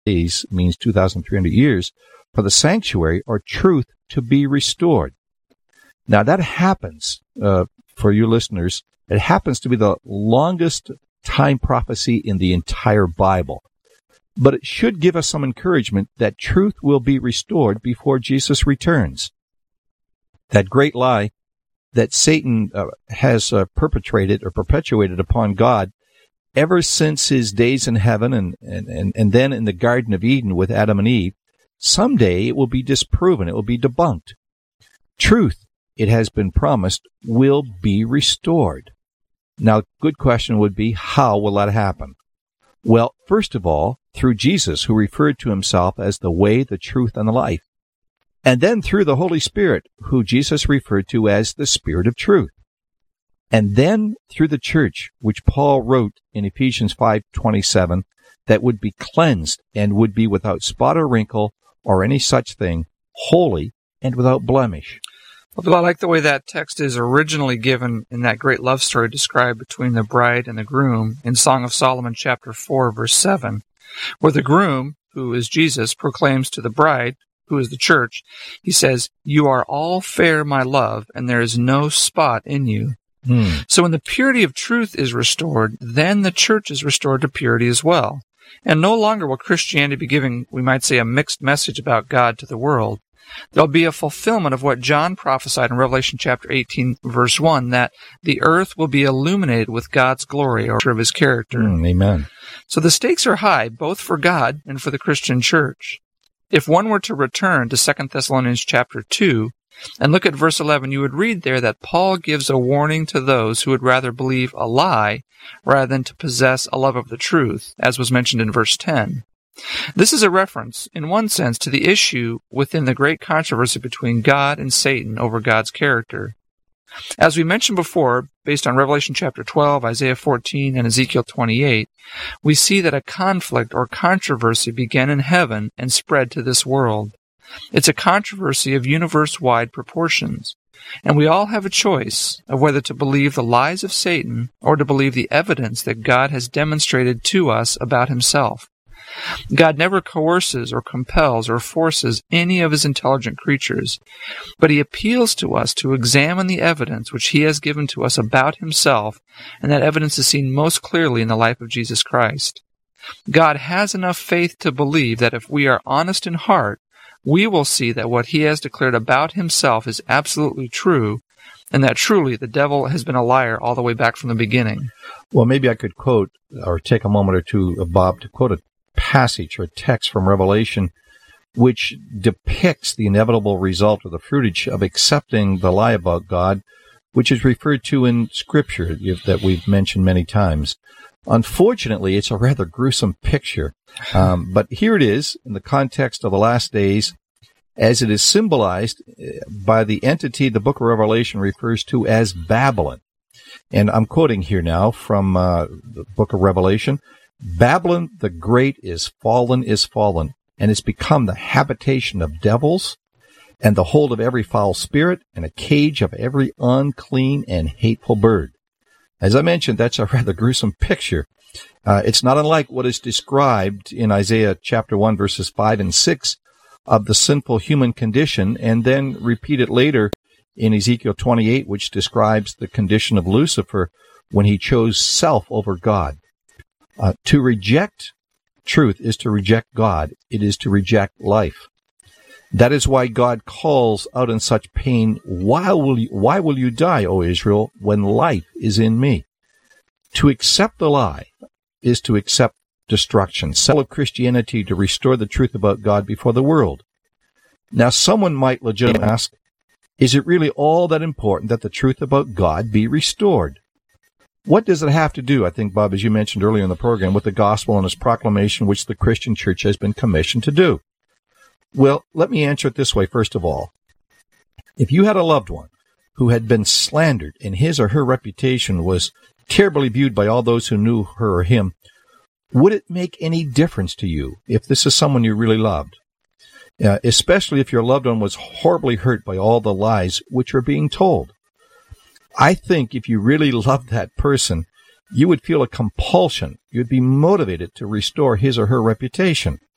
days means 2,300 years for the sanctuary or truth to be restored. Now that happens, for you listeners, it happens to be the longest time prophecy in the entire Bible. But it should give us some encouragement that truth will be restored before Jesus returns. That great lie that Satan has perpetrated or perpetuated upon God ever since his days in heaven and then in the Garden of Eden with Adam and Eve, someday it will be disproven, it will be debunked. Truth, it has been promised, will be restored. Now, good question would be, how will that happen? Well, first of all, through Jesus, who referred to himself as the way, the truth, and the life. And then through the Holy Spirit, who Jesus referred to as the Spirit of truth. And then through the church, which Paul wrote in Ephesians 5:27, that would be cleansed and would be without spot or wrinkle or any such thing, holy and without blemish. Well, I like the way that text is originally given in that great love story described between the bride and the groom in Song of Solomon chapter 4, verse 7, where the groom, who is Jesus, proclaims to the bride, who is the church, he says, "You are all fair, my love, and there is no spot in you." So when the purity of truth is restored, then the church is restored to purity as well. And no longer will Christianity be giving, we might say, a mixed message about God to the world. There'll be a fulfillment of what John prophesied in Revelation chapter 18, verse 1, that the earth will be illuminated with God's glory, or of his character. Amen. So the stakes are high, both for God and for the Christian church. If one were to return to 2 Thessalonians chapter 2 and look at verse 11, you would read there that Paul gives a warning to those who would rather believe a lie rather than to possess a love of the truth, as was mentioned in verse 10. This is a reference, in one sense, to the issue within the great controversy between God and Satan over God's character. As we mentioned before, based on Revelation chapter 12, Isaiah 14, and Ezekiel 28, we see that a conflict or controversy began in heaven and spread to this world. It's a controversy of universe-wide proportions, and we all have a choice of whether to believe the lies of Satan or to believe the evidence that God has demonstrated to us about himself. God never coerces or compels or forces any of his intelligent creatures, but he appeals to us to examine the evidence which he has given to us about himself, and that evidence is seen most clearly in the life of Jesus Christ. God has enough faith to believe that if we are honest in heart, we will see that what he has declared about himself is absolutely true, and that truly the devil has been a liar all the way back from the beginning. Well, maybe I could quote, or take a moment or two, Bob, to quote a passage or text from Revelation which depicts the inevitable result or the fruitage of accepting the lie about God, which is referred to in Scripture that we've mentioned many times. Unfortunately, it's a rather gruesome picture, but here it is in the context of the last days, as it is symbolized by the entity the book of Revelation refers to as Babylon. And I'm quoting here now from the book of Revelation. "Babylon the Great is fallen, and has become the habitation of devils, and the hold of every foul spirit, and a cage of every unclean and hateful bird." As I mentioned, that's a rather gruesome picture. It's not unlike what is described in Isaiah chapter 1, verses 5 and 6 of the sinful human condition, and then repeated later in Ezekiel 28, which describes the condition of Lucifer when he chose self over God. To reject truth is to reject God. It is to reject life. That is why God calls out in such pain, why will you die, O Israel, when life is in me? To accept the lie is to accept destruction. Sell of Christianity to restore the truth about God before the world. Now, someone might legitimately ask, is it really all that important that the truth about God be restored? What does it have to do, I think, Bob, as you mentioned earlier in the program, with the gospel and its proclamation, which the Christian church has been commissioned to do? Well, let me answer it this way, first of all. If you had a loved one who had been slandered and his or her reputation was terribly viewed by all those who knew her or him, would it make any difference to you if this is someone you really loved? Especially if your loved one was horribly hurt by all the lies which were being told. I think if you really loved that person, you would feel a compulsion. You'd be motivated to restore his or her reputation.